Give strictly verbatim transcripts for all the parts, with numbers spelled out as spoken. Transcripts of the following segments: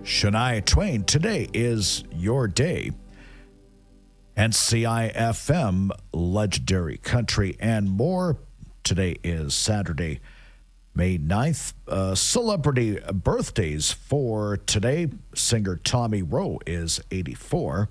Shania Twain, today is your day. N C I F M, Legendary Country, and more. Today is Saturday, May ninth. Uh, celebrity birthdays for today. Singer Tommy Rowe is eighty-four.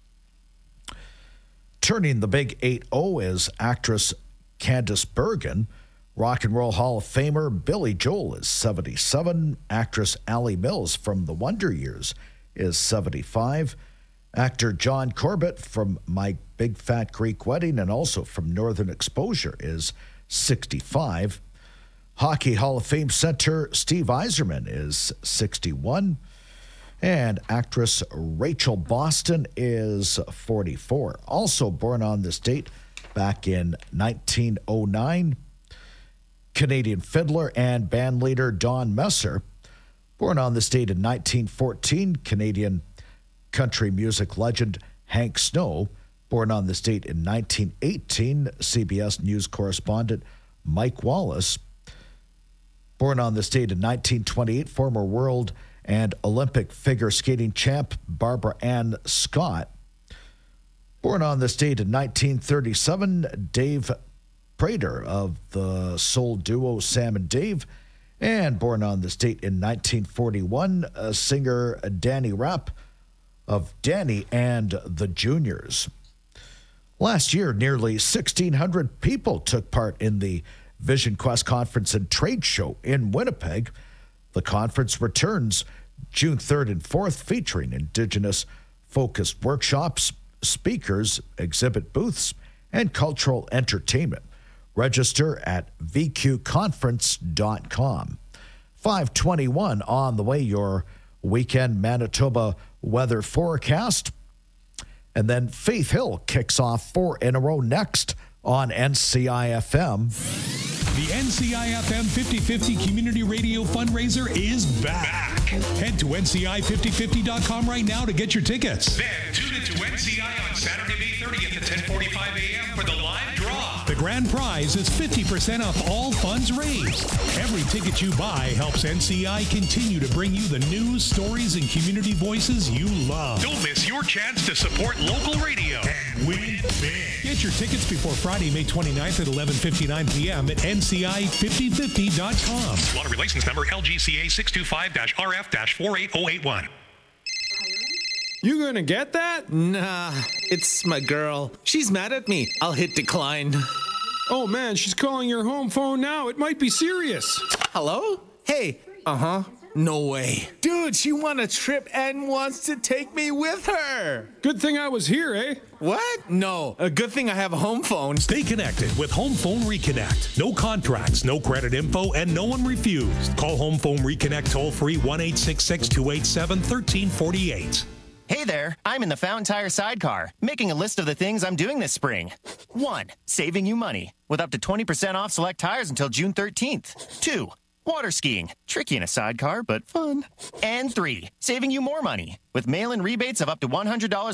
Turning the big eight oh is actress Candice Bergen. Rock and Roll Hall of Famer Billy Joel is seventy-seven. Actress Allie Mills from The Wonder Years is seventy-five. Actor John Corbett from My Big Fat Greek Wedding and also from Northern Exposure is sixty-five. Hockey Hall of Fame center Steve Yzerman is sixty-one. And actress Rachel Boston is forty-four. Also born on this date back in nineteen oh nine, Canadian fiddler and bandleader Don Messer. Born on this date in nineteen fourteen, Canadian country music legend Hank Snow. Born on this date in nineteen eighteen, C B S News correspondent Mike Wallace. Born on this date in nineteen twenty-eight, former world and Olympic figure skating champ Barbara Ann Scott. Born on this date in nineteen thirty-seven, Dave Prater of the soul duo Sam and Dave. And born on this date in nineteen forty-one, uh, singer Danny Rapp of Danny and the Juniors. Last year, nearly sixteen hundred people took part in the Vision Quest Conference and Trade Show in Winnipeg. The conference returns June third and fourth, featuring Indigenous-focused workshops, speakers, exhibit booths, and cultural entertainment. Register at v q conference dot com. five twenty-one on the way, your weekend Manitoba weather forecast. And then Faith Hill kicks off four in a row next on N C I F M. The N C I F M fifty fifty Community Radio Fundraiser is back. back. Head to N C I fifty fifty dot com right now to get your tickets. Then tune in to N C I on Saturday, May thirtieth at ten forty-five a.m. for the live draw. The grand prize is fifty percent off all funds raised. Every ticket you buy helps N C I continue to bring you the news, stories, and community voices you love. Don't miss your chance to support local radio and win big. Get your tickets before Friday, May twenty-ninth at eleven fifty-nine p.m. at N C I fifty fifty dot com. Lottery license number L G C A six two five R F four eight zero eight one. You gonna get that? Nah, it's my girl. She's mad at me. I'll hit decline. Oh man, she's calling your home phone now. It might be serious. Hello? Hey. Uh-huh. No way. Dude, she won a trip and wants to take me with her. Good thing I was here, eh? What? No. A good thing I have a home phone. Stay connected with Home Phone Reconnect. No contracts, no credit info, and no one refused. Call Home Phone Reconnect toll free one eight six six, two eight seven, one three four eight. Hey there, I'm in the Fountain Tire sidecar, making a list of the things I'm doing this spring. One, saving you money, with up to twenty percent off select tires until June thirteenth. Two, water skiing, tricky in a sidecar, but fun. And three, saving you more money, with mail-in rebates of up to one hundred dollars